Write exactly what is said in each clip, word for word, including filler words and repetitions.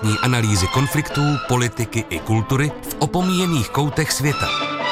Analýzy konfliktů, politiky i kultury v opomíjených koutech světa.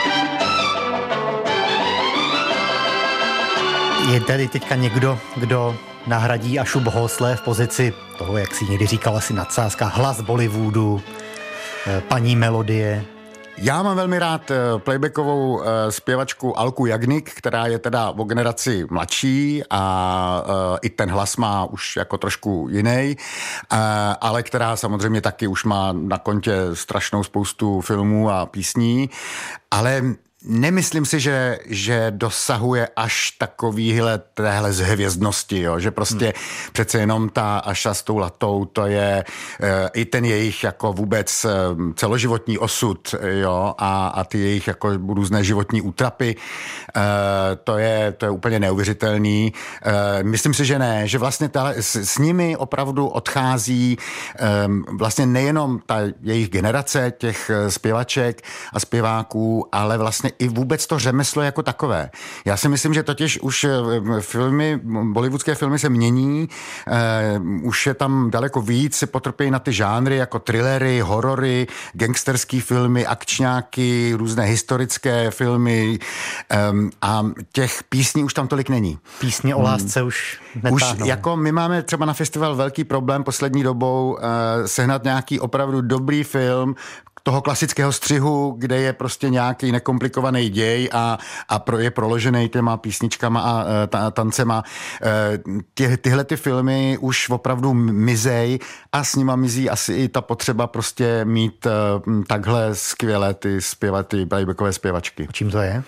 Je tady teďka někdo, kdo nahradí Ašub Hosle v pozici toho, jak si někdy říkal asi nadsázka, hlas Bollywoodu, paní melodie? Já mám velmi rád playbackovou uh, zpěvačku Alku Jagnik, která je teda o generaci mladší a uh, i ten hlas má už jako trošku jiný, uh, ale která samozřejmě taky už má na kontě strašnou spoustu filmů a písní, ale nemyslím si, že, že dosahuje až takovýhle téhle zhvězdnosti, jo? Že prostě hmm. přece jenom ta Aša s tou Latou, to je e, i ten jejich jako vůbec e, celoživotní osud, jo? A, a ty jejich jako různé životní útrapy, e, to, je, to je úplně neuvěřitelný. E, myslím si, že ne, že vlastně ta, s, s nimi opravdu odchází e, vlastně nejenom ta jejich generace těch zpěvaček a zpěváků, ale vlastně i vůbec to řemeslo jako takové. Já si myslím, že totiž už filmy, bollywoodské filmy se mění, eh, už je tam daleko víc, se potrpějí na ty žánry jako thrillery, horory, gangsterský filmy, akčňáky, různé historické filmy eh, a těch písní už tam tolik není. Písně o lásce hmm. už netáhnou. Už jako my máme třeba na festival velký problém poslední dobou eh, sehnat nějaký opravdu dobrý film, toho klasického střihu, kde je prostě nějaký nekomplikovaný děj a, a pro, je proložený těma písničkama a ta, tancema. Ty, tyhle ty filmy už opravdu mizej a s nima mizí asi i ta potřeba prostě mít takhle skvělé ty zpěva, ty playbackové zpěvačky. O čím to je?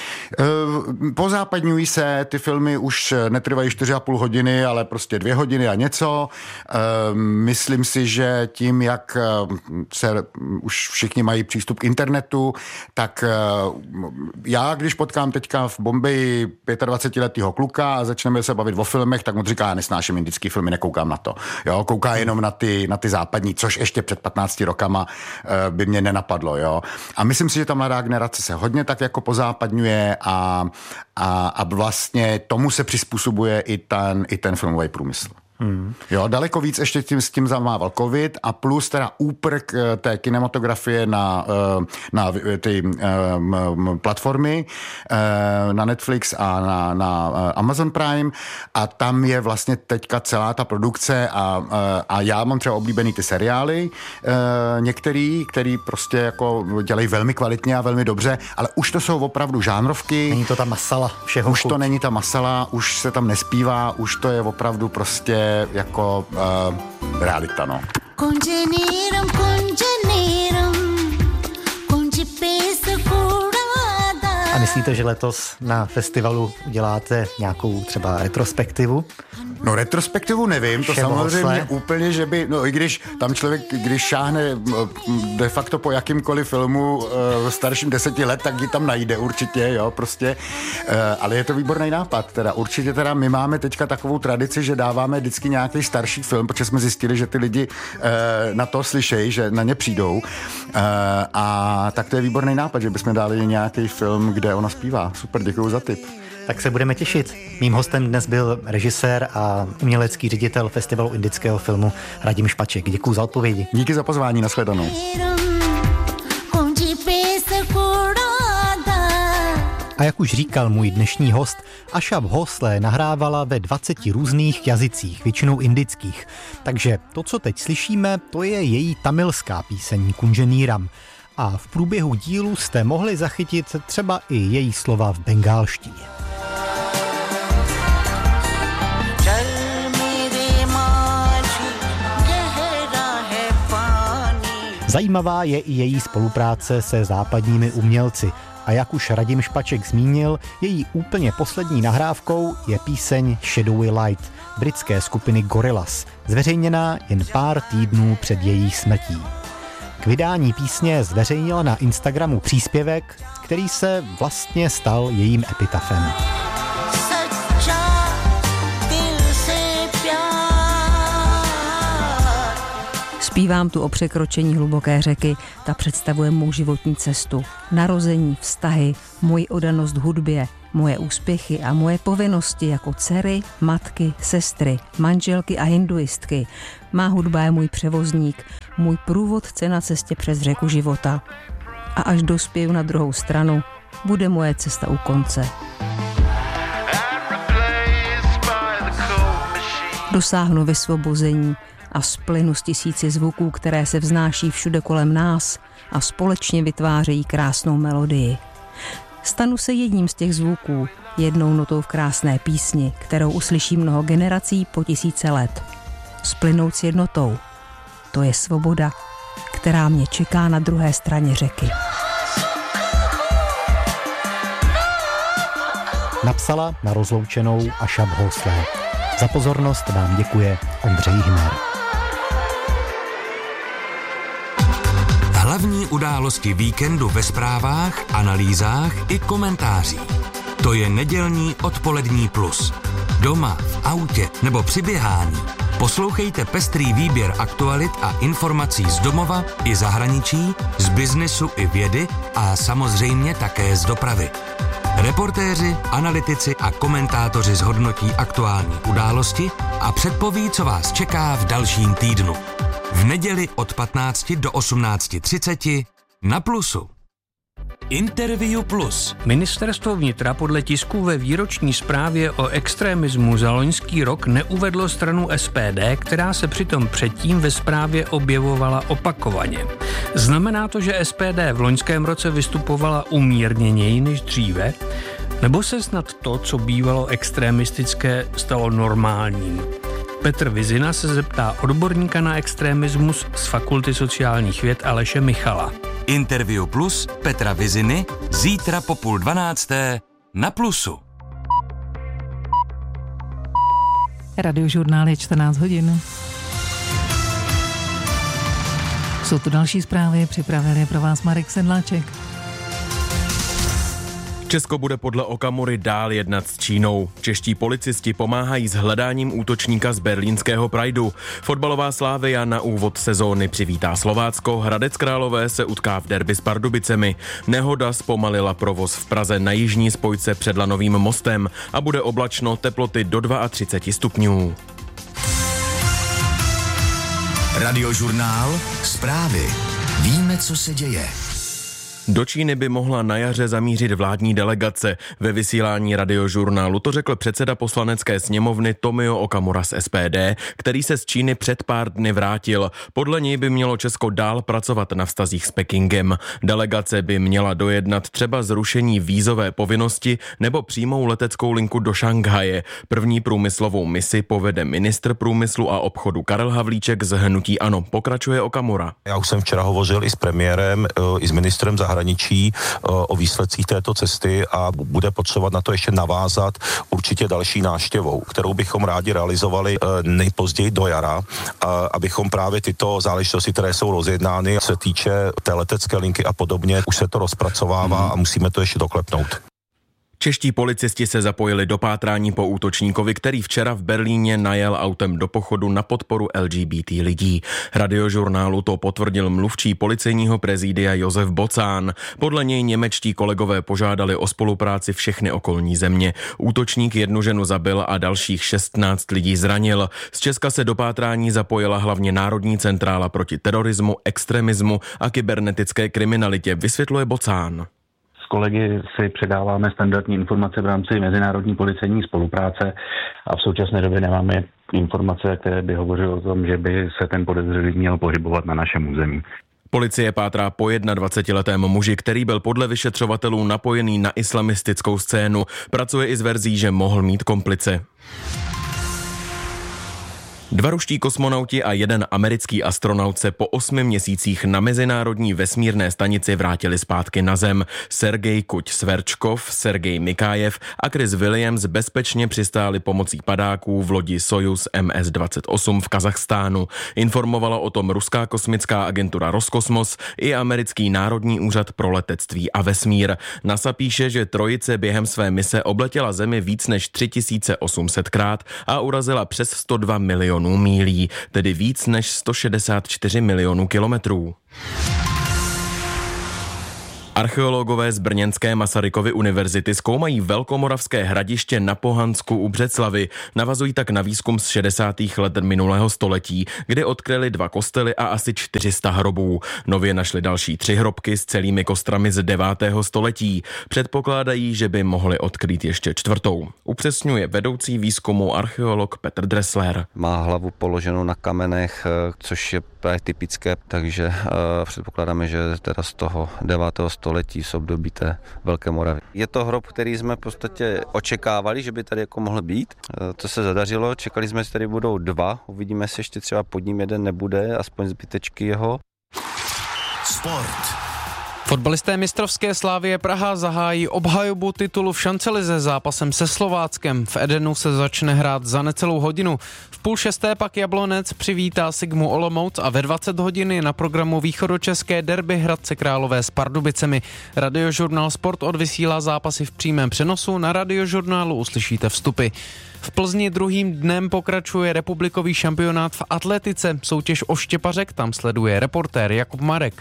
Pozápadňují se, ty filmy už netrvají čtyři a půl hodiny, ale prostě dvě hodiny a něco. Myslím si, že tím, jak se už všichni mají přístup k internetu, tak já, když potkám teďka v Bombeji dvacetiletého kluka a začneme se bavit o filmech, tak mu říká, já nesnáším indický filmy, nekoukám na to. Jo, kouká jenom na ty, na ty západní, což ještě před patnácti rokama by mě nenapadlo. Jo. A myslím si, že ta mladá generace se hodně tak jako pozápadňuje a, a, a vlastně tomu se přizpůsobuje i ten, i ten filmový průmysl. Hmm. Jo, daleko víc ještě tím, s tím zamával covid a plus teda úprk té kinematografie na, na ty platformy, na Netflix a na, na Amazon Prime a tam je vlastně teďka celá ta produkce a, a já mám třeba oblíbený ty seriály některý, který prostě jako dělají velmi kvalitně a velmi dobře, ale už to jsou opravdu žánrovky. Není to ta masala všeho. Už to není ta masala, už se tam nespívá, už to je opravdu prostě jako uh, realita, no. A myslíte, že letos na festivalu uděláte nějakou třeba retrospektivu? No retrospektivu nevím, to Všeho samozřejmě Hosle. úplně, že by, no i když tam člověk, když šáhne de facto po jakýmkoliv filmu uh, starším deseti let, tak ji tam najde určitě, jo, prostě, uh, ale je to výborný nápad, teda určitě teda my máme teďka takovou tradici, že dáváme vždycky nějaký starší film, protože jsme zjistili, že ty lidi uh, na to slyšejí, že na ně přijdou uh, a tak to je výborný nápad, že bychom dali nějaký film, kde ona zpívá. Super, děkuju za tip. Tak se budeme těšit. Mým hostem dnes byl režisér a umělecký ředitel Festivalu indického filmu Radim Špaček. Děkuju za odpovědi. Díky za pozvání, nashledanou. A jak už říkal můj dnešní host, Aša Bhosle nahrávala ve dvaceti různých jazycích, většinou indických. Takže to, co teď slyšíme, to je její tamilská píseň Kunženíram. A v průběhu dílu jste mohli zachytit třeba i její slova v bengálštině. Zajímavá je i její spolupráce se západními umělci. A jak už Radim Špaček zmínil, její úplně poslední nahrávkou je píseň Shadowy Light britské skupiny Gorillaz, zveřejněná jen pár týdnů před její smrtí. K vydání písně zveřejnila na Instagramu příspěvek, který se vlastně stal jejím epitafem. Zpívám tu o překročení hluboké řeky, ta představuje mou životní cestu, narození, vztahy, moji oddanost hudbě, moje úspěchy a moje povinnosti jako dcery, matky, sestry, manželky a hinduistky. Má hudba je můj převozník, můj průvodce na cestě přes řeku života. A až dospěju na druhou stranu, bude moje cesta u konce. Dosáhnu vysvobození a splynu z tisíci zvuků, které se vznáší všude kolem nás a společně vytvářejí krásnou melodii. Stanu se jedním z těch zvuků, jednou notou v krásné písni, kterou uslyší mnoho generací po tisíce let. Splynout s jednotou. To je svoboda, která mě čeká na druhé straně řeky. Napsala na rozloučenou Aša Bhoslé. Za pozornost vám děkuje Ondřej Hmer. Hlavní události víkendu ve zprávách, analýzách i komentářích. To je nedělní odpolední plus. Doma, v autě nebo při běhání. Poslouchejte pestrý výběr aktualit a informací z domova i zahraničí, z biznesu i vědy a samozřejmě také z dopravy. Reportéři, analytici a komentátoři zhodnotí aktuální události a předpoví, co vás čeká v dalším týdnu. V neděli od patnácti do osmnácti třicet na Plusu. Interview Plus. Ministerstvo vnitra podle tisku ve výroční zprávě o extremismu za loňský rok neuvedlo stranu S P D, která se přitom předtím ve zprávě objevovala opakovaně. Znamená to, že S P D v loňském roce vystupovala umírněněji než dříve? Nebo se snad to, co bývalo extremistické, stalo normálním? Petr Vizina se zeptá odborníka na extremismus z Fakulty sociálních věd Aleše Michala. Interview Plus Petra Viziny zítra po půl dvanácté na Plusu. Radiožurnál je čtrnáct hodin. Jsou tu další zprávy, připravil je pro vás Marek Sedláček. Česko bude podle Okamury dál jednat s Čínou. Čeští policisti pomáhají s hledáním útočníka z berlínského Prideu. Fotbalová Slavia na úvod sezóny přivítá Slovácko, Hradec Králové se utká v derby s Pardubicemi. Nehoda zpomalila provoz v Praze na jižní spojce před Lanovým mostem a bude oblačno, teploty do třicet dva stupňů. Radiožurnál, zprávy. Víme, co se děje. Do Číny by mohla na jaře zamířit vládní delegace. Ve vysílání Radiožurnálu to řekl předseda poslanecké sněmovny Tomio Okamura z S P D, který se z Číny před pár dny vrátil. Podle něj by mělo Česko dál pracovat na vztazích s Pekingem. Delegace by měla dojednat třeba zrušení vízové povinnosti nebo přímou leteckou linku do Šanghaje. První průmyslovou misi povede ministr průmyslu a obchodu Karel Havlíček z hnutí ANO. Pokračuje Okamura. Já už jsem včera hovořil i s premiérem, i s ministrem zahraničí hraničí o výsledcích této cesty a bude potřebovat na to ještě navázat určitě další návštěvou, kterou bychom rádi realizovali nejpozději do jara, abychom právě tyto záležitosti, které jsou rozjednány, se týče té letecké linky a podobně, už se to rozpracovává hmm. a musíme to ještě doklepnout. Čeští policisti se zapojili do pátrání po útočníkovi, který včera v Berlíně najel autem do pochodu na podporu L G B T lidí. Radiožurnálu to potvrdil mluvčí policejního prezidia Josef Bocán. Podle něj němečtí kolegové požádali o spolupráci všechny okolní země. Útočník jednu ženu zabil a dalších šestnáct lidí zranil. Z Česka se do pátrání zapojila hlavně Národní centrála proti terorismu, extremismu a kybernetické kriminalitě, vysvětluje Bocán. S kolegy si předáváme standardní informace v rámci mezinárodní policejní spolupráce a v současné době nemáme informace, které by hovořily o tom, že by se ten podezřelý měl pohybovat na našem území. Policie pátrá po dvacetiletém muži, který byl podle vyšetřovatelů napojený na islamistickou scénu. Pracuje i s verzí, že mohl mít komplice. Dva ruští kosmonauti a jeden americký astronaut se po osmi měsících na mezinárodní vesmírné stanici vrátili zpátky na Zem. Sergej Kuť-Sverčkov, Sergej Mikájev a Chris Williams bezpečně přistáli pomocí padáků v lodi Sojuz M S dvacet osm v Kazachstánu. Informovala o tom ruská kosmická agentura Roskosmos i americký Národní úřad pro letectví a vesmír. NASA píše, že trojice během své mise obletěla Zemi víc než tři tisíce osm set krát a urazila přes sto dva milionů mílí, tedy víc než sto šedesát čtyři milionů kilometrů. Archeologové z brněnské Masarykovy univerzity zkoumají velkomoravské hradiště na Pohansku u Břeclavi. Navazují tak na výzkum z šedesátých let minulého století, kdy odkryli dva kostely a asi čtyři sta hrobů. Nově našli další tři hrobky s celými kostrami z devátého století. Předpokládají, že by mohli odkrýt ještě čtvrtou. Upřesňuje vedoucí výzkumu archeolog Petr Dressler. Má hlavu položenou na kamenech, což je právě typické, takže uh, předpokládáme, že teda z toho devátého století z období té Velké Moravy. Je to hrob, který jsme v podstatě očekávali, že by tady jako mohl být. Uh, to se zadařilo, čekali jsme, že tady budou dva, uvidíme, jestli ještě třeba pod ním jeden nebude, aspoň zbytečky jeho. Sport. Fotbalisté mistrovské Slavie Praha zahájí obhajobu titulu v šancelize zápasem se Slováckem. V Edenu se začne hrát za necelou hodinu. V půl šesté pak Jablonec přivítá Sigmu Olomouc a ve dvacet hodin je na programu východočeské derby Hradce Králové s Pardubicemi. Radiožurnál Sport odvysílá zápasy v přímém přenosu, na Radiožurnálu uslyšíte vstupy. V Plzni druhým dnem pokračuje republikový šampionát v atletice. Soutěž o štěpařek tam sleduje reportér Jakub Marek.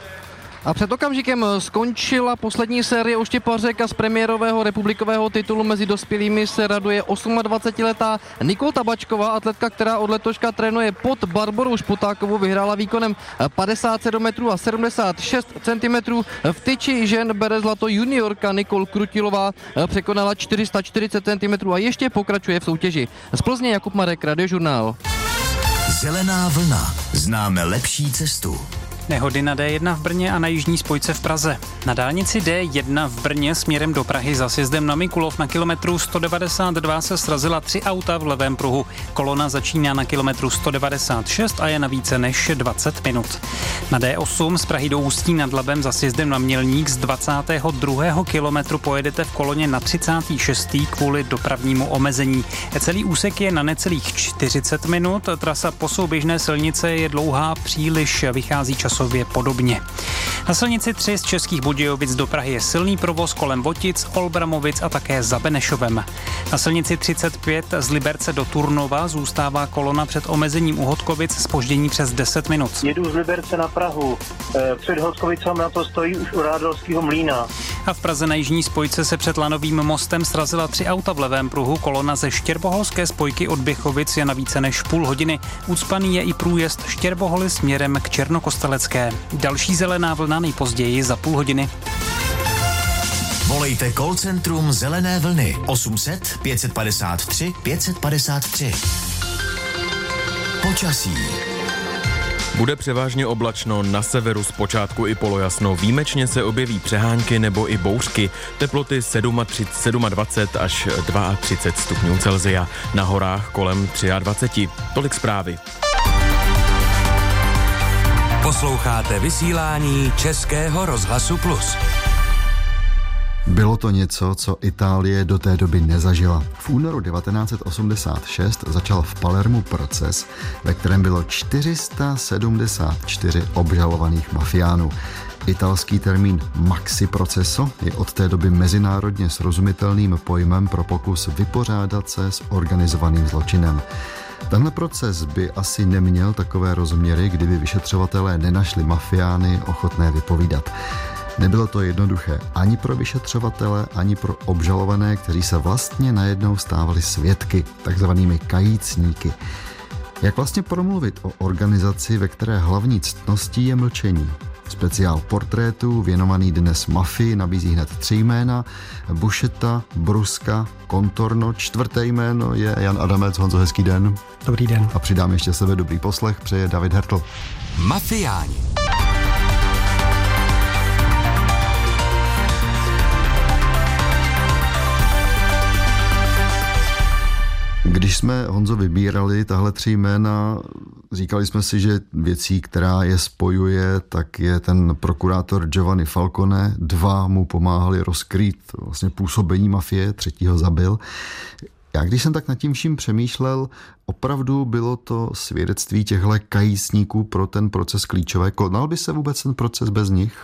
A před okamžikem skončila poslední série oštěpařek a z premiérového republikového titulu mezi dospělými se raduje dvacetiosmiletá Nikol Tabačková, atletka, která od letoška trénuje pod Barborou Špotákovou, vyhrála výkonem padesát sedm metrů a sedmdesát šest centimetrů. V tyči žen bere zlato juniorka Nikol Krutilová, překonala čtyři sta čtyřicet centimetrů a ještě pokračuje v soutěži. Z Plzně Jakub Marek, Radiožurnál. Zelená vlna. Známe lepší cestu. Nehody na D jedna v Brně a na jižní spojce v Praze. Na dálnici D jedna v Brně směrem do Prahy za sjezdem na Mikulov na kilometru sto devadesát dva se srazila tři auta v levém pruhu. Kolona začíná na kilometru sto devadesát šest a je na více než dvacet minut. Na D osm z Prahy do Ústí nad Labem za sjezdem na Mělník z dvacátého druhého kilometru pojedete v koloně na třicátý šestý kvůli dopravnímu omezení. Celý úsek je na necelých čtyřicet minut, trasa po souběžné silnice je dlouhá příliš, vychází čas podobně. Na silnici tři z Českých Budějovic do Prahy je silný provoz kolem Votic, Olbramovic a také za Benešovem. Na silnici třicet pět z Liberce do Turnova zůstává kolona před omezením u Hodkovic zpoždění přes deset minut. Jedu z Liberce na Prahu, před Hodkovicem na to stojí už u Rádalského mlýna. A v Praze na jižní spojce se před Lanovým mostem srazila tři auta v levém pruhu, kolona ze Štěrboholské spojky od Běchovic je na více než půl hodiny. Ucpaný je i průjezd Štěrboholy směrem k Černokostelecké. Další zelená vlna nejpozději za půl hodiny. Volejte call centrum Zelené vlny osm set pět padesát tři pět padesát tři. Počasí. Bude převážně oblačno, na severu zpočátku i polojasno, výjimečně se objeví přehánky nebo i bouřky, teploty dvacet sedm až třicet dva stupňů Celsia, na horách kolem dvacet tři. Tolik zprávy. Posloucháte vysílání Českého rozhlasu Plus. Bylo to něco, co Itálie do té doby nezažila. V únoru devatenáct set osmdesát šest začal v Palermu proces, ve kterém bylo čtyři sta sedmdesát čtyři obžalovaných mafiánů. Italský termín maxi proceso je od té doby mezinárodně srozumitelným pojmem pro pokus vypořádat se s organizovaným zločinem. Tenhle proces by asi neměl takové rozměry, kdyby vyšetřovatelé nenašli mafiány ochotné vypovídat. Nebylo to jednoduché ani pro vyšetřovatele, ani pro obžalované, kteří se vlastně najednou stávali svědky, takzvanými kajícníky. Jak vlastně promluvit o organizaci, ve které hlavní ctností je mlčení? Speciál portrétů věnovaný dnes mafii nabízí hned tři jména. Bušeta, Bruska, Kontorno. Čtvrté jméno je Jan Adamec. Honzo, hezký den. Dobrý den. A přidám ještě sebe dobrý poslech, přeje David Hertl. Mafiáni. Když jsme, Honzo, vybírali tahle tři jména, říkali jsme si, že věcí, která je spojuje, tak je ten prokurátor Giovanni Falcone. Dva mu pomáhali rozkrýt vlastně působení mafie, třetího zabil. Já když jsem tak nad tím vším přemýšlel, opravdu bylo to svědectví těchto kajícníků pro ten proces klíčové. Konal by se vůbec ten proces bez nich?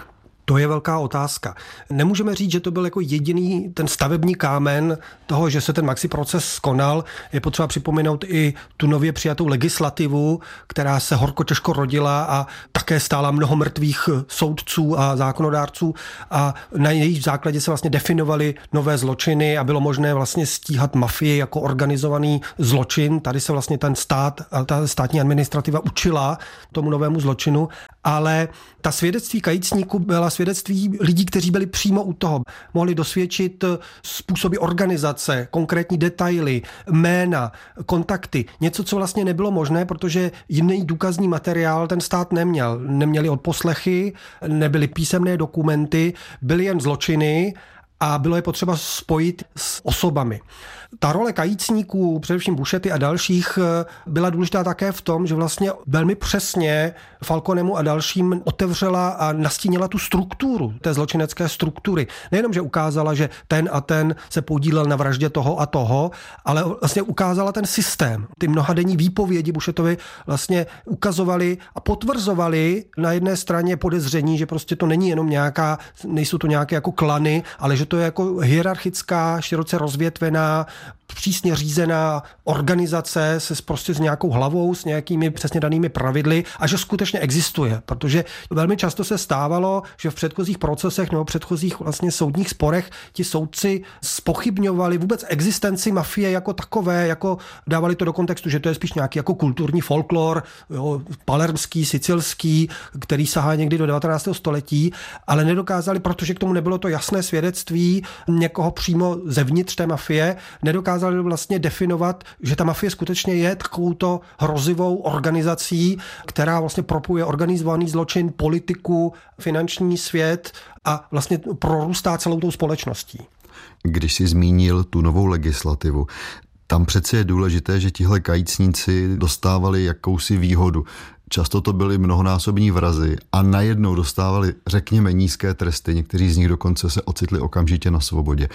To je velká otázka. Nemůžeme říct, že to byl jako jediný ten stavební kámen toho, že se ten Maxi proces skonal. Je potřeba připomenout i tu nově přijatou legislativu, která se horko těžko rodila a také stála mnoho mrtvých soudců a zákonodárců a na jejich základě se vlastně definovaly nové zločiny a bylo možné vlastně stíhat mafii jako organizovaný zločin. Tady se vlastně ten stát a ta státní administrativa učila tomu novému zločinu, ale ta svědectví kajícníků byla svědectví lidí, kteří byli přímo u toho. Mohli dosvědčit způsoby organizace, konkrétní detaily, jména, kontakty. Něco, co vlastně nebylo možné, protože jiný důkazní materiál ten stát neměl. Neměli odposlechy, nebyly písemné dokumenty, byly jen zločiny a bylo je potřeba spojit s osobami. Ta role kajícníků, především Bušety a dalších, byla důležitá také v tom, že vlastně velmi přesně Falconemu a dalším otevřela a nastínila tu strukturu, té zločinecké struktury. Nejenom, že ukázala, že ten a ten se podílel na vraždě toho a toho, ale vlastně ukázala ten systém. Ty mnohadenní výpovědi Bušetovi vlastně ukazovali a potvrzovali na jedné straně podezření, že prostě to není jenom nějaká, nejsou to nějaké jako klany, ale že to je jako hierarchická, široce rozvětvená, přísně řízená organizace se prostě s nějakou hlavou, s nějakými přesně danými pravidly a že skutečně existuje, protože velmi často se stávalo, že v předchozích procesech nebo předchozích vlastně soudních sporech ti soudci zpochybňovali vůbec existenci mafie jako takové, jako dávali to do kontextu, že to je spíš nějaký jako kulturní folklor, jo, palermský, sicilský, který sahá někdy do devatenáctého století, ale nedokázali, protože k tomu nebylo to jasné svědectví někoho přímo zevnitř té mafie, nedokázali vlastně definovat, že ta mafie skutečně je takovouto hrozivou organizací, která vlastně propuje organizovaný zločin, politiku, finanční svět a vlastně prorůstá celou tou společností. Když jsi zmínil tu novou legislativu, tam přece je důležité, že tihle kajícníci dostávali jakousi výhodu. Často to byli mnohonásobní vrazi a najednou dostávali, řekněme, nízké tresty. Někteří z nich dokonce se ocitli okamžitě na svobodě.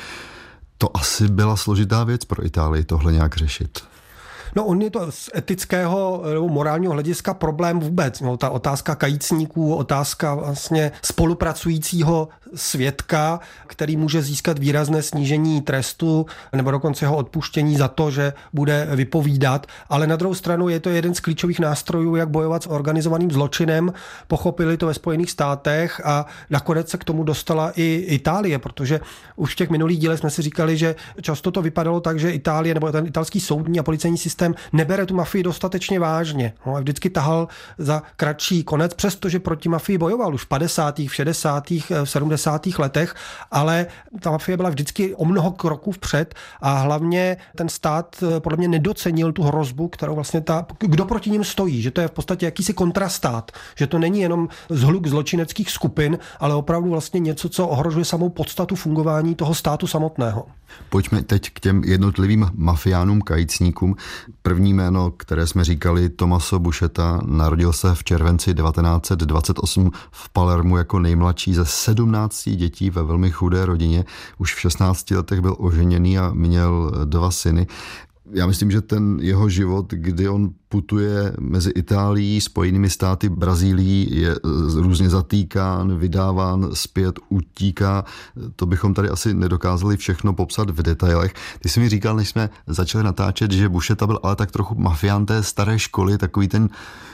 To asi byla složitá věc pro Itálii tohle nějak řešit. No on je to z etického nebo morálního hlediska problém vůbec. No, ta otázka kajícníků, otázka vlastně spolupracujícího svědka, který může získat výrazné snížení trestu nebo dokonce jeho odpuštění za to, že bude vypovídat. Ale na druhou stranu je to jeden z klíčových nástrojů, jak bojovat s organizovaným zločinem. Pochopili to ve Spojených státech a nakonec se k tomu dostala i Itálie, protože už v těch minulých dílech jsme si říkali, že často to vypadalo tak, že Itálie nebo ten italský soudní a policejní systém nebere tu mafii dostatečně vážně. No a vždycky tahal za kratší konec, přestože proti mafii bojoval už v padesátých, v šedesátých, v sedmdesátých letech, ale ta mafie byla vždycky o mnoho kroků vpřed a hlavně ten stát podle mě nedocenil tu hrozbu, kterou vlastně ta, kdo proti ním stojí, že to je v podstatě jakýsi kontrastát, že to není jenom zhluk zločineckých skupin, ale opravdu vlastně něco, co ohrožuje samou podstatu fungování toho státu samotného. Pojďme teď k těm jednotlivým mafiánům, kajícníkům. První jméno, které jsme říkali, Tommaso Buscetta, narodil se v červenci devatenáct set dvacet osm v Palermu jako nejmladší ze sedmnácti dětí ve velmi chudé rodině. Už v šestnácti letech byl oženěný a měl dva syny. Já myslím, že ten jeho život, kdy on putuje mezi Itálií, Spojenými státy, Brazílií, je různě zatýkán, vydáván, zpět utíká. To bychom tady asi nedokázali všechno popsat v detailech. Ty jsi mi říkal, než jsme začali natáčet, že Buscetta byl ale tak trochu mafián té staré školy, takový ten,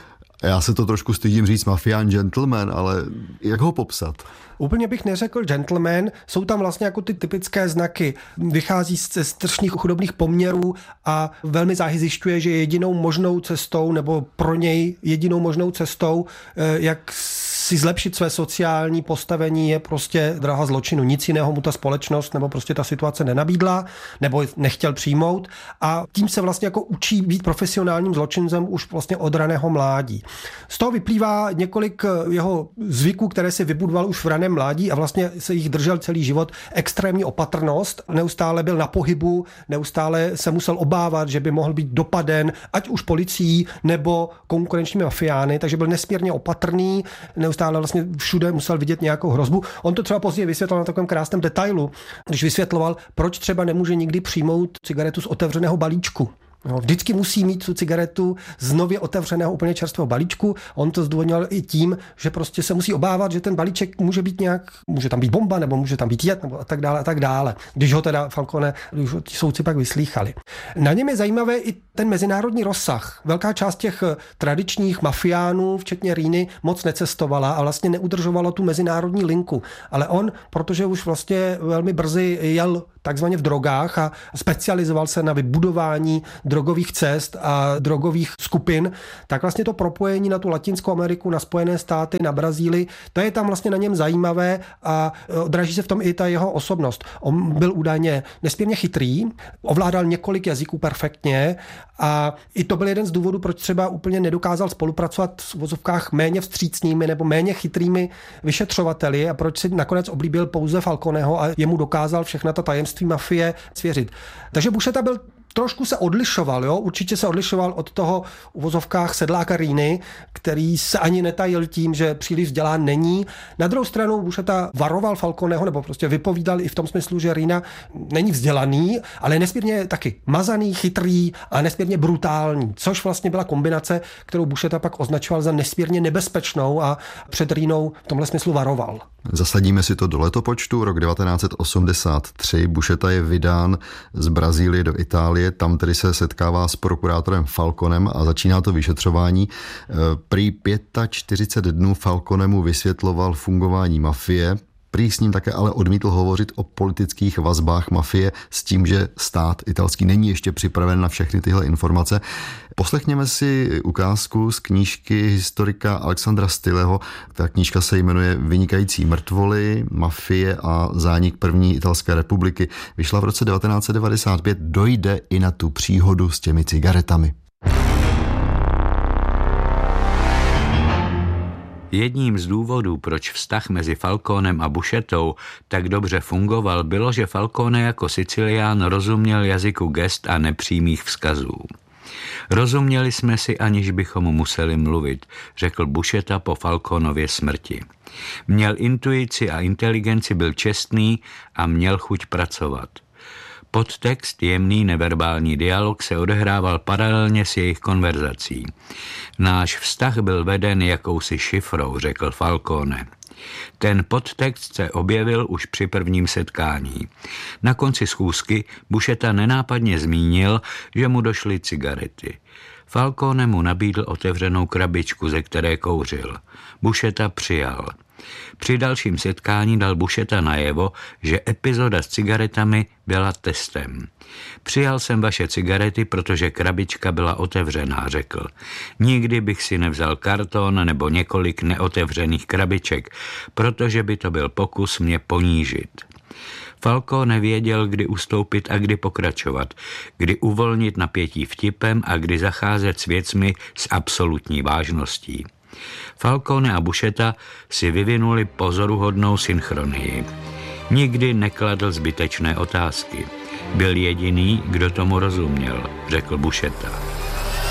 já se to trošku stydím říct, mafián gentleman, ale jak ho popsat? Úplně bych neřekl gentleman, jsou tam vlastně jako ty typické znaky. Vychází ze strašných chudobných poměrů a velmi záhy zjišťuje, že jedinou možnou cestou, nebo pro něj jedinou možnou cestou, jak si zlepšit své sociální postavení, je prostě dráha zločinu. Nic jiného mu ta společnost nebo prostě ta situace nenabídla, nebo nechtěl přijmout a tím se vlastně jako učí být profesionálním zločincem už vlastně od raného mládí. Z toho vyplývá několik jeho zvyků, které si vybudoval už v raném mládí a vlastně se jich držel celý život. Extrémní opatrnost, neustále byl na pohybu, neustále se musel obávat, že by mohl být dopaden, ať už policií nebo konkurenčními mafiány, takže byl nesmírně opatrný, neustále vlastně všude musel vidět nějakou hrozbu. On to třeba později vysvětlil na takovém krásném detailu, když vysvětloval, proč třeba nemůže nikdy přijmout cigaretu z otevřeného balíčku. No, vždycky musí mít tu cigaretu z nově otevřeného úplně čerstvého balíčku. On to zdůvodňoval i tím, že prostě se musí obávat, že ten balíček může být nějak, může tam být bomba, nebo může tam být jed, nebo a tak dále, a tak dále. Když ho teda Falcone, když ho ti soudci pak vyslýchali. Na něm je zajímavé i ten mezinárodní rozsah. Velká část těch tradičních mafiánů, včetně Riny, moc necestovala a vlastně neudržovala tu mezinárodní linku. Ale on, protože už vlastně velmi brzy jel takzvaně v drogách a specializoval se na vybudování drogových cest a drogových skupin, tak vlastně to propojení na tu Latinskou Ameriku, na Spojené státy, na Brazílii, to je tam vlastně na něm zajímavé a odraží se v tom i ta jeho osobnost. On byl údajně nesmírně chytrý, ovládal několik jazyků perfektně a i to byl jeden z důvodů, proč třeba úplně nedokázal spolupracovat v uvozovkách méně vstřícnými nebo méně chytrými vyšetřovateli a proč si nakonec oblíbil pouze Falconeho a jemu dokázal všechna ta tajemství mafie svěřit. Takže Buscetta byl trošku se odlišoval, jo? Určitě se odlišoval od toho v uvozovkách sedláka Riny, který se ani netajil tím, že příliš vzdělán není. Na druhou stranu Buscetta varoval Falconeho, nebo prostě vypovídal i v tom smyslu, že Rina není vzdělaný, ale je nesmírně taky mazaný, chytrý a nesmírně brutální, což vlastně byla kombinace, kterou Buscetta pak označoval za nesmírně nebezpečnou a před Rinou v tomhle smyslu varoval. Zasadíme si to do letopočtu. Rok devatenáct set osmdesát tři. Buscetta je vydán z Brazílie do Itálie. Tam tedy se setkává s prokurátorem Falconem a začíná to vyšetřování. Prý čtyřicet pět dnů Falcone mu vysvětloval fungování mafie. Prý s ním také ale odmítl hovořit o politických vazbách mafie s tím, že stát italský není ještě připraven na všechny tyhle informace. Poslechněme si ukázku z knížky historika Alexandra Stilleho. Ta knížka se jmenuje Vynikající mrtvoly, mafie a zánik první italské republiky. Vyšla v roce devatenáct set devadesát pět. Dojde i na tu příhodu s těmi cigaretami. Jedním z důvodů, proč vztah mezi Falconem a Buscettou tak dobře fungoval, bylo, že Falcone jako Sicilián rozuměl jazyku gest a nepřímých vzkazů. Rozuměli jsme si, aniž bychom museli mluvit, řekl Buscetta po Falconově smrti. Měl intuici a inteligenci, byl čestný a měl chuť pracovat. Podtext, jemný neverbální dialog se odehrával paralelně s jejich konverzací. Náš vztah byl veden jakousi šifrou, řekl Falcone. Ten podtext se objevil už při prvním setkání. Na konci schůzky Buscetta nenápadně zmínil, že mu došly cigarety. Falcone mu nabídl otevřenou krabičku, ze které kouřil. Buscetta přijal. Při dalším setkání dal Buscetta najevo, že epizoda s cigaretami byla testem. Přijal jsem vaše cigarety, protože krabička byla otevřená, řekl. Nikdy bych si nevzal karton nebo několik neotevřených krabiček, protože by to byl pokus mě ponížit. Falcone nevěděl, kdy ustoupit a kdy pokračovat, kdy uvolnit napětí vtipem a kdy zacházet s věcmi s absolutní vážností. Falcone a Buscetta si vyvinuli pozoruhodnou synchronii. Nikdy nekladl zbytečné otázky. Byl jediný, kdo tomu rozuměl, řekl Buscetta.